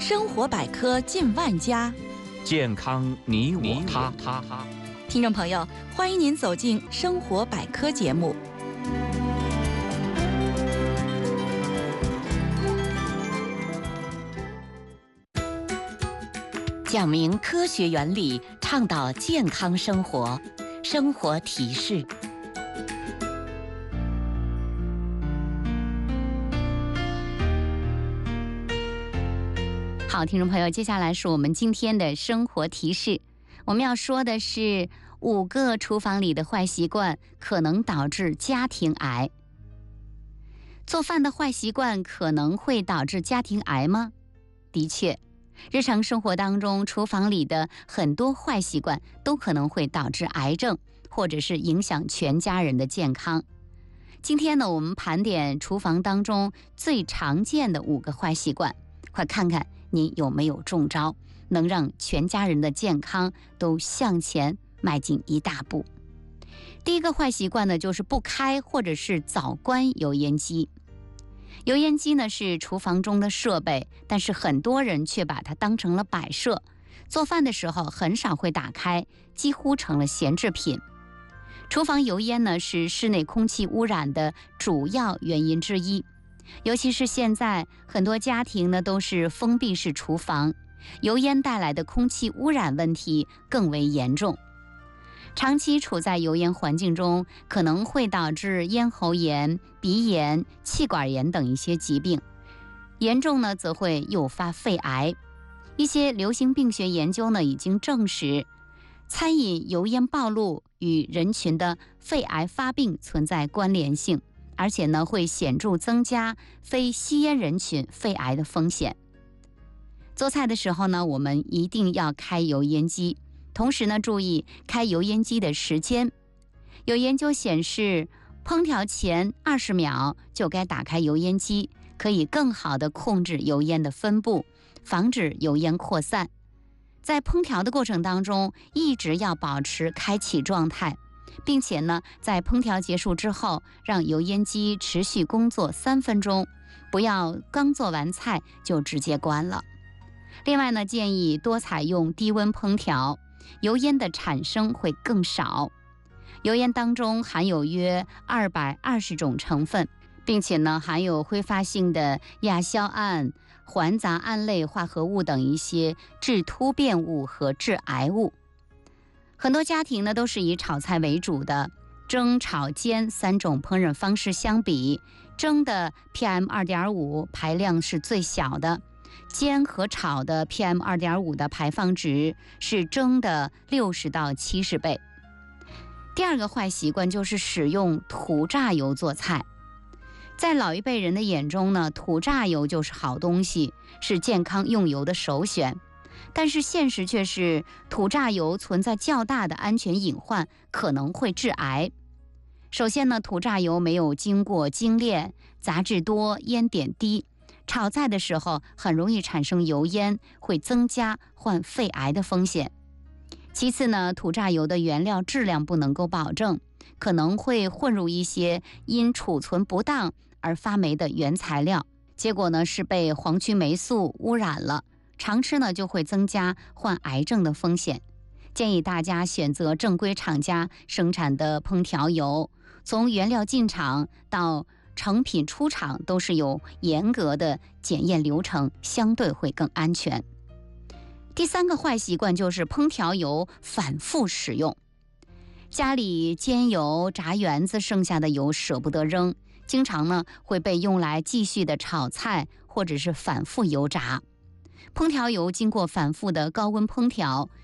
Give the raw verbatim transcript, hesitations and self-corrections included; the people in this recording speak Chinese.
生活百科近万家， 健康你我他。 听众朋友，欢迎您走进生活百科节目。 讲明科学原理，倡导健康生活。生活提示。好，听众朋友，接下来是我们今天的生活提示。我们要说的是五个厨房里的坏习惯可能导致家庭癌。做饭的坏习惯可能会导致家庭癌吗？的确，日常生活当中，厨房里的很多坏习惯都可能会导致癌症，或者是影响全家人的健康。今天呢，我们盘点厨房当中最常见的五个坏习惯，快看看你有没有中招，能让全家人的健康都向前迈进一大步。第一个坏习惯呢，就是不开或者是早关油烟机。油烟机呢是厨房中的设备，但是很多人却把它当成了摆设，做饭的时候很少会打开，几乎成了闲置品。厨房油烟呢是室内空气污染的主要原因之一，尤其是现在很多家庭呢都是封闭式厨房，油烟带来的空气污染问题更为严重。长期处在油烟环境中，可能会导致咽喉炎、鼻炎、气管炎等一些疾病，严重呢则会诱发肺癌。一些流行病学研究呢已经证实，餐饮油烟暴露与人群的肺癌发病存在关联性，而且呢会显著增加非吸烟人群肺癌的风险。做菜的时候呢，我们一定要开油烟机，同时呢注意开油烟机的时间。有研究显示，烹调前二十秒就该打开油烟机，可以更好地控制油烟的分布，防止油烟扩散。在烹调的过程当中，一直要保持开启状态，并且呢在烹调结束之后，让油烟机持续工作三分钟，不要刚做完菜就直接关了。另外呢，建议多采用低温烹调，油烟的产生会更少。油烟当中含有约二百二十种成分，并且呢含有挥发性的亚硝胺、环杂胺类化合物等一些致突变物和致癌物。很多家庭呢都是以炒菜为主的，蒸、炒、煎三种烹饪方式相比，蒸的 P M 二点五 排量是最小的，煎和炒的 P M 二点五 的排放值是蒸的六十到七十倍。第二个坏习惯就是使用土榨油做菜。在老一辈人的眼中呢，土榨油就是好东西，是健康用油的首选。但是现实却是，土榨油存在较大的安全隐患，可能会致癌。首先呢，土榨油没有经过精炼，杂质多，烟点低，炒菜的时候很容易产生油烟，会增加患肺癌的风险。其次呢，土榨油的原料质量不能够保证，可能会混入一些因储存不当而发霉的原材料，结果呢是被黄曲霉素污染了，常吃呢就会增加患癌症的风险。建议大家选择正规厂家生产的烹调油，从原料进厂到成品出厂都是有严格的检验流程，相对会更安全。第三个坏习惯就是烹调油反复使用。家里煎油、炸圆子剩下的油舍不得扔，经常呢会被用来继续的炒菜或者是反复油炸。烹调油经过反复的高温烹调，